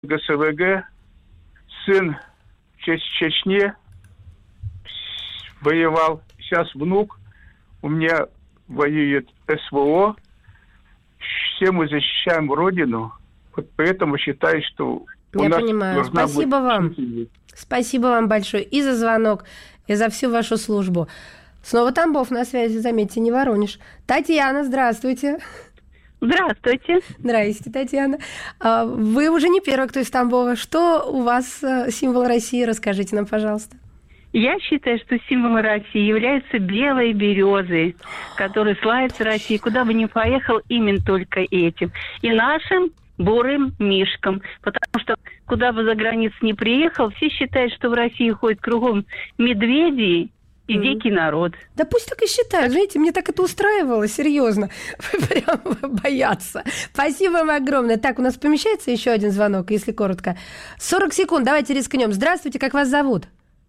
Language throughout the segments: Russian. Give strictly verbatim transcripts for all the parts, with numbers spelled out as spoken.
ГСВГ, сын в Чечне воевал, сейчас внук у меня воюет СВО. Все мы защищаем Родину, вот поэтому считаю, что у Я нас понимаю. должна Спасибо быть вам. учительница. Спасибо вам большое и за звонок, и за всю вашу службу. Снова Тамбов на связи, заметьте, не Воронеж. Татьяна, здравствуйте. Здравствуйте. Здравствуйте, Татьяна. Вы уже не первая, кто из Тамбова. Что у вас символ России? Расскажите нам, пожалуйста. Я считаю, что символом России являются белые березы, которые славятся Россией. Куда бы ни поехал, именно только этим. И нашим бурым мишкам. Потому что куда бы за границу ни приехал, все считают, что в России ходят кругом медведи и mm. дикий народ. Да пусть так и считают. Знаете, мне так это устраивало, серьезно. Прям боятся. Спасибо вам огромное. Так, у нас помещается еще один звонок, если коротко. сорок секунд, давайте рискнем. Здравствуйте, как вас зовут?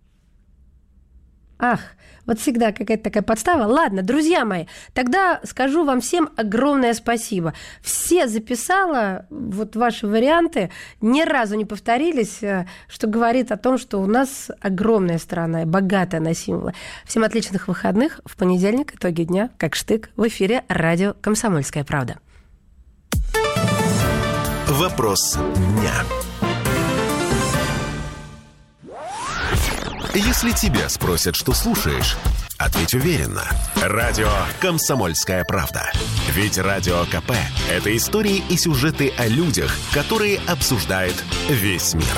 Ах, вот всегда какая-то такая подстава. Ладно, друзья мои, тогда скажу вам всем огромное спасибо. Все записала, вот ваши варианты, ни разу не повторились, что говорит о том, что у нас огромная страна, богатая на символы. Всем отличных выходных. В понедельник, итоги дня, как штык, в эфире радио «Комсомольская правда». Вопрос дня. Если тебя спросят, что слушаешь, ответь уверенно. Радио «Комсомольская правда». Ведь Радио КП – это истории и сюжеты о людях, которые обсуждает весь мир.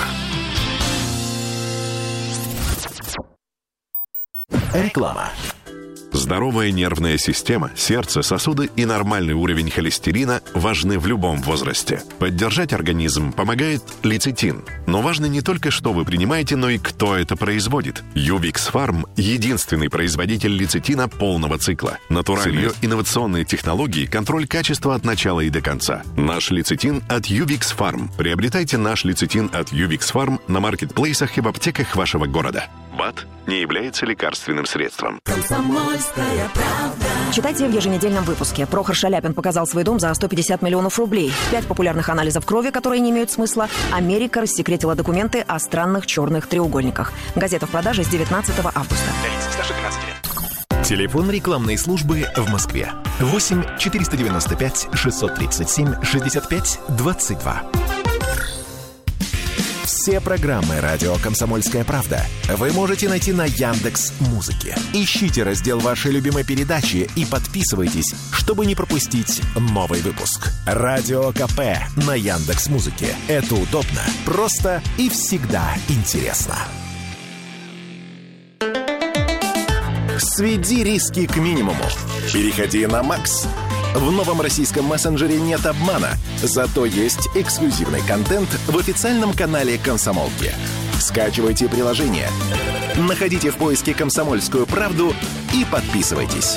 Реклама. Здоровая нервная система, сердце, сосуды и нормальный уровень холестерина важны в любом возрасте. Поддержать организм помогает лецитин. Но важно не только, что вы принимаете, но и кто это производит. Ювикс Фарм – единственный производитель лецитина полного цикла. Натуральные инновационные технологии, контроль качества от начала и до конца. Наш лецитин от Ювикс Фарм. Приобретайте наш лецитин от Ювикс Фарм на маркетплейсах и в аптеках вашего города. БАД не является лекарственным средством. Комсомольская правда. Читайте в еженедельном выпуске. Прохор Шаляпин показал свой дом за сто пятьдесят миллионов рублей. Пять популярных анализов крови, которые не имеют смысла. Америка рассекретила документы о странных черных треугольниках. Газета в продаже с девятнадцатого августа. Телефон рекламной службы в Москве. восемь четыреста девяносто пять шестьсот тридцать семь шестьдесят пять двадцать два. Все программы «Радио Комсомольская правда» вы можете найти на Яндекс.Музыке. Ищите раздел вашей любимой передачи и подписывайтесь, чтобы не пропустить новый выпуск. Радио КП на Яндекс.Музыке. Это удобно, просто и всегда интересно. Сведи риски к минимуму. Переходи на Макс. В новом российском мессенджере нет обмана, зато есть эксклюзивный контент в официальном канале «Комсомолки». Скачивайте приложение, находите в поиске «Комсомольскую правду» и подписывайтесь.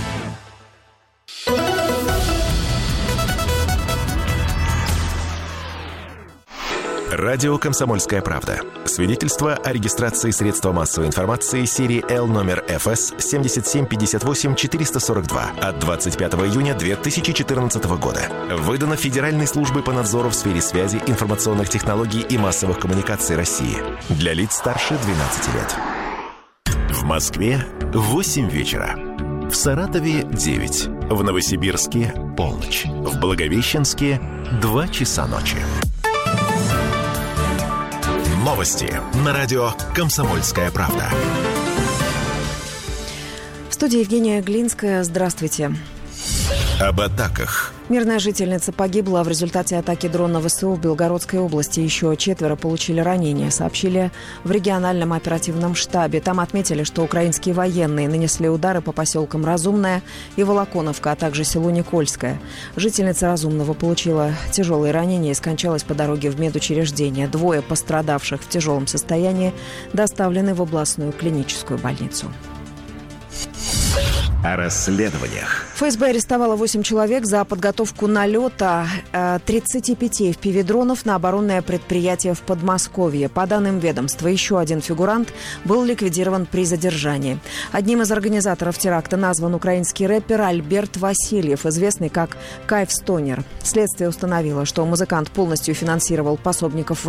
Радио «Комсомольская правда». Свидетельство о регистрации средства массовой информации серии Л номер эф эс семь семь пять восемь четыре сорок два от двадцать пятого июня две тысячи четырнадцатого года. Выдано Федеральной службой по надзору в сфере связи, информационных технологий и массовых коммуникаций России. Для лиц старше двенадцати лет. В Москве восемь вечера. В Саратове девять. В Новосибирске полночь. В Благовещенске два часа ночи. Новости на радио «Комсомольская правда». В студии Евгения Глинская. Здравствуйте. Об атаках. Мирная жительница погибла в результате атаки дрона ВСУ в Белгородской области. Еще четверо получили ранения, сообщили в региональном оперативном штабе. Там отметили, что украинские военные нанесли удары по поселкам Разумное и Волоконовка, а также селу Никольское. Жительница Разумного получила тяжелые ранения и скончалась по дороге в медучреждение. Двое пострадавших в тяжелом состоянии доставлены в областную клиническую больницу. О расследованиях. ФСБ арестовало восемь человек за подготовку налета тридцати пяти эф пи ви-дронов на оборонное предприятие в Подмосковье. По данным ведомства, еще один фигурант был ликвидирован при задержании. Одним из организаторов теракта назван украинский рэпер Альберт Васильев, известный как Кайфстонер. Следствие установило, что музыкант полностью финансировал пособников